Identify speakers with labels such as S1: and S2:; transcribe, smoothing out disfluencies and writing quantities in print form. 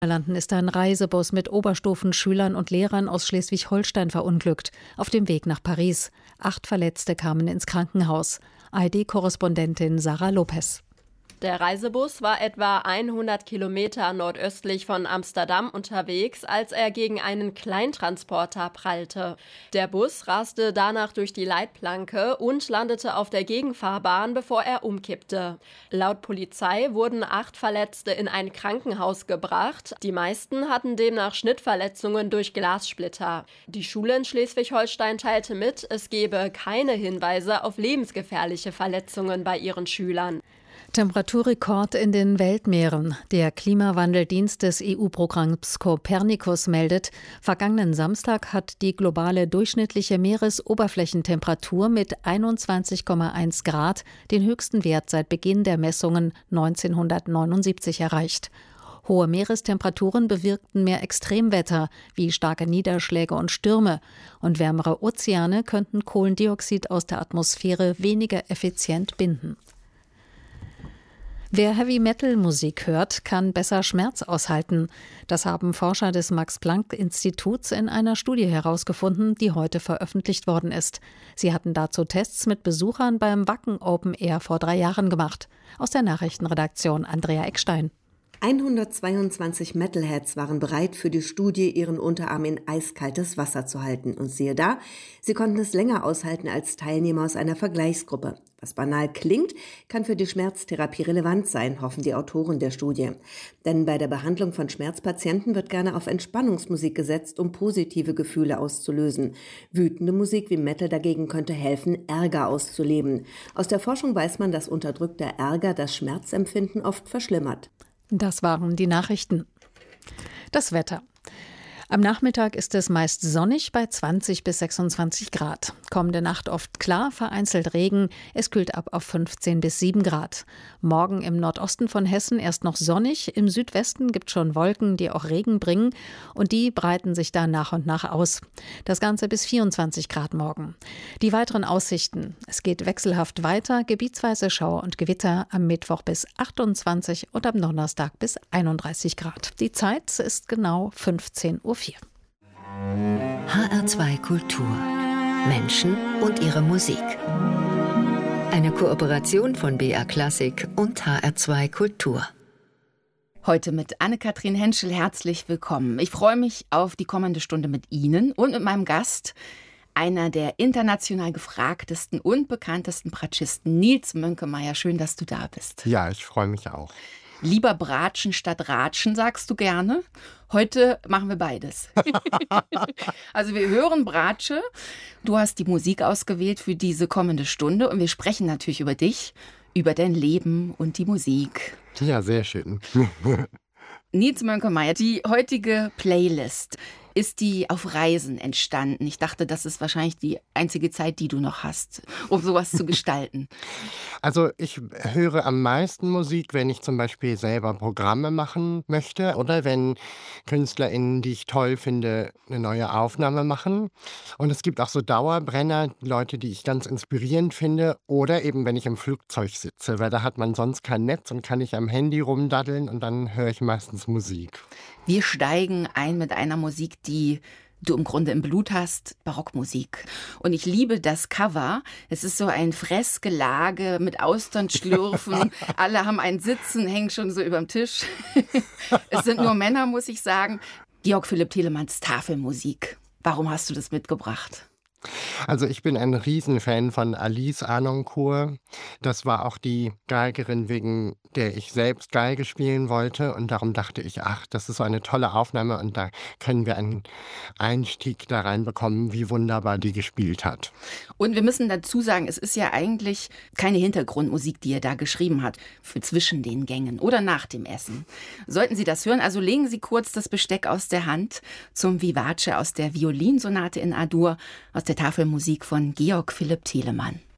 S1: Landen ist ein Reisebus mit Oberstufenschülern und Lehrern aus Schleswig-Holstein verunglückt, auf dem Weg nach Paris. 8 Verletzte kamen ins Krankenhaus. ARD-Korrespondentin Sarah Lopez.
S2: Der Reisebus war etwa 100 Kilometer nordöstlich von Amsterdam unterwegs, als er gegen einen Kleintransporter prallte. Der Bus raste danach durch die Leitplanke und landete auf der Gegenfahrbahn, bevor er umkippte. Laut Polizei wurden 8 Verletzte in ein Krankenhaus gebracht. Die meisten hatten demnach Schnittverletzungen durch Glassplitter. Die Schule in Schleswig-Holstein teilte mit, es gebe keine Hinweise auf lebensgefährliche Verletzungen bei ihren Schülern.
S1: Temperaturrekord in den Weltmeeren. Der Klimawandeldienst des EU-Programms Copernicus meldet, vergangenen Samstag hat die globale durchschnittliche Meeresoberflächentemperatur mit 21,1 Grad den höchsten Wert seit Beginn der Messungen 1979 erreicht. Hohe Meerestemperaturen bewirkten mehr Extremwetter wie starke Niederschläge und Stürme. Und wärmere Ozeane könnten Kohlendioxid aus der Atmosphäre weniger effizient binden. Wer Heavy-Metal-Musik hört, kann besser Schmerz aushalten. Das haben Forscher des Max-Planck-Instituts in einer Studie herausgefunden, die heute veröffentlicht worden ist. Sie hatten dazu Tests mit Besuchern beim Wacken Open Air vor 3 Jahren gemacht. Aus der Nachrichtenredaktion Andrea Eckstein.
S3: 122 Metalheads waren bereit, für die Studie ihren Unterarm in eiskaltes Wasser zu halten. Und siehe da, sie konnten es länger aushalten als Teilnehmer aus einer Vergleichsgruppe. Was banal klingt, kann für die Schmerztherapie relevant sein, hoffen die Autoren der Studie. Denn bei der Behandlung von Schmerzpatienten wird gerne auf Entspannungsmusik gesetzt, um positive Gefühle auszulösen. Wütende Musik wie Metal dagegen könnte helfen, Ärger auszuleben. Aus der Forschung weiß man, dass unterdrückter Ärger das Schmerzempfinden oft verschlimmert.
S1: Das waren die Nachrichten. Das Wetter. Am Nachmittag ist es meist sonnig bei 20 bis 26 Grad. Kommende Nacht oft klar, vereinzelt Regen. Es kühlt ab auf 15 bis 7 Grad. Morgen im Nordosten von Hessen erst noch sonnig. Im Südwesten gibt es schon Wolken, die auch Regen bringen. Und die breiten sich dann nach und nach aus. Das Ganze bis 24 Grad morgen. Die weiteren Aussichten. Es geht wechselhaft weiter. Gebietsweise Schauer und Gewitter am Mittwoch bis 28 und am Donnerstag bis 31 Grad. Die Zeit ist genau 15:04 Uhr.
S4: HR2 Kultur. Menschen und ihre Musik. Eine Kooperation von BR Klassik und HR2 Kultur.
S5: Heute mit Anne-Kathrin Henschel herzlich willkommen. Ich freue mich auf die kommende Stunde mit Ihnen und mit meinem Gast, einer der international gefragtesten und bekanntesten Bratschisten, Nils Mönkemeyer. Schön, dass du da bist.
S6: Ja, ich freue mich auch.
S5: Lieber Bratschen statt Ratschen, sagst du gerne. Heute machen wir beides. Also wir hören Bratsche. Du hast die Musik ausgewählt für diese kommende Stunde und wir sprechen natürlich über dich, über dein Leben und die Musik.
S6: Ja, sehr schön.
S5: Nils Mönkemeyer, die heutige Playlist, ist die auf Reisen entstanden? Ich dachte, das ist wahrscheinlich die einzige Zeit, die du noch hast, um sowas zu gestalten.
S6: Also ich höre am meisten Musik, wenn ich zum Beispiel selber Programme machen möchte oder wenn KünstlerInnen, die ich toll finde, eine neue Aufnahme machen. Und es gibt auch so Dauerbrenner, Leute, die ich ganz inspirierend finde oder eben, wenn ich im Flugzeug sitze, weil da hat man sonst kein Netz und kann ich am Handy rumdaddeln und dann höre ich meistens Musik.
S5: Wir steigen ein mit einer Musik, die du im Grunde im Blut hast, Barockmusik. Und ich liebe das Cover. Es ist so ein Fressgelage mit Austernschlürfen. Alle haben ein Sitzen, hängen schon so überm Tisch. Es sind nur Männer, muss ich sagen. Georg Philipp Telemanns Tafelmusik. Warum hast du das mitgebracht?
S6: Also ich bin ein Riesenfan von Alice Arnoncourt. Das war auch die Geigerin, wegen der ich selbst Geige spielen wollte. Und darum dachte ich, ach, das ist so eine tolle Aufnahme und da können wir einen Einstieg da reinbekommen, wie wunderbar die gespielt hat.
S5: Und wir müssen dazu sagen, es ist ja eigentlich keine Hintergrundmusik, die er da geschrieben hat, für zwischen den Gängen oder nach dem Essen. Sollten Sie das hören, also legen Sie kurz das Besteck aus der Hand zum Vivace aus der Violinsonate in A-Dur, aus der Tafelmusik von Georg Philipp Telemann.